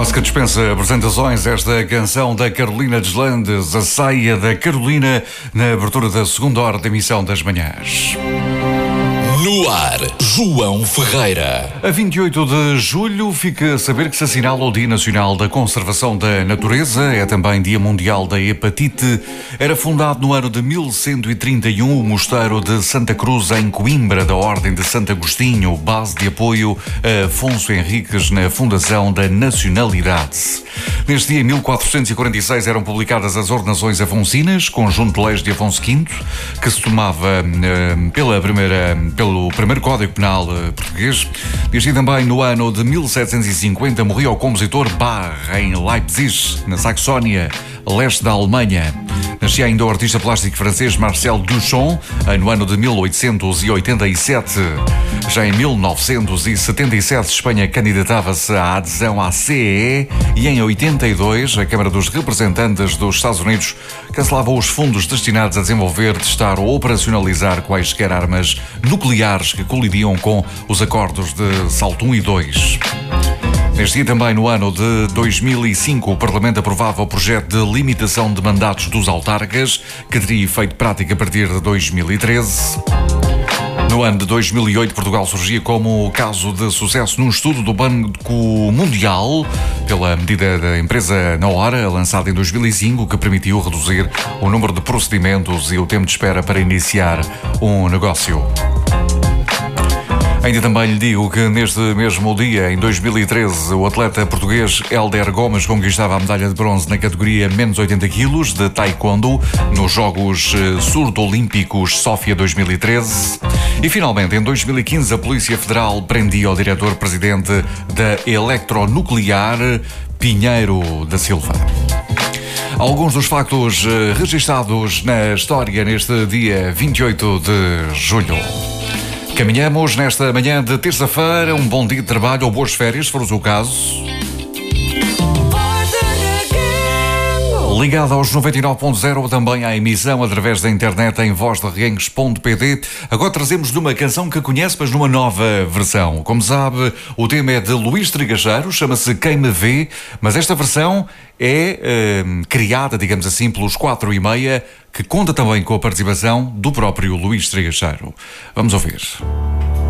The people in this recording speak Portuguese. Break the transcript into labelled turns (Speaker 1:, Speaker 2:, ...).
Speaker 1: Quase que dispensa apresentações esta canção da Carolina Deslandes, a saia da Carolina, na abertura da segunda hora da emissão das manhãs.
Speaker 2: No ar, João Ferreira.
Speaker 1: A 28 de julho fica a saber que se assinala o Dia Nacional da Conservação da Natureza, é também Dia Mundial da Hepatite. Era fundado no ano de 1131 o Mosteiro de Santa Cruz, em Coimbra, da Ordem de Santo Agostinho, base de apoio a Afonso Henriques na fundação da nacionalidade. Neste dia, em 1446, eram publicadas as Ordenações Afonsinas, conjunto de leis de Afonso V, que se tomava pelo primeiro Código Penal português. Diz também, no ano de 1750, morria o compositor Bach, em Leipzig, na Saxónia, leste da Alemanha. Nascia ainda o artista plástico francês Marcel Duchamp, no ano de 1887. Já em 1977, Espanha candidatava-se à adesão à CEE e em 82, a Câmara dos Representantes dos Estados Unidos cancelava os fundos destinados a desenvolver, testar ou operacionalizar quaisquer armas nucleares que colidiam com os acordos de SALT I e II. Neste dia também, no ano de 2005, o Parlamento aprovava o projeto de limitação de mandatos dos autarcas, que teria efeito prático a partir de 2013. No ano de 2008, Portugal surgia como caso de sucesso num estudo do Banco Mundial, pela medida da empresa na hora, lançada em 2005, que permitiu reduzir o número de procedimentos e o tempo de espera para iniciar um negócio. Ainda também lhe digo que neste mesmo dia, em 2013, o atleta português Hélder Gomes conquistava a medalha de bronze na categoria menos 80 kg de Taekwondo nos Jogos Surdo-Olímpicos Sófia 2013. E finalmente, em 2015, a Polícia Federal prendia o diretor-presidente da Eletronuclear, Pinheiro da Silva. Alguns dos factos registados na história neste dia 28 de julho. Caminhamos nesta manhã de terça-feira, um bom dia de trabalho ou boas férias, se for o seu caso. Ligado aos 99.0, também à emissão através da internet em vozderreguengos.pt. Agora trazemos-lhe uma canção que conhece, mas numa nova versão. Como sabe, o tema é de Luís Trigacheiro, chama-se Quem Me Vê, mas esta versão é criada, digamos assim, pelos 4:30, que conta também com a participação do próprio Luís Trigacheiro. Vamos ouvir.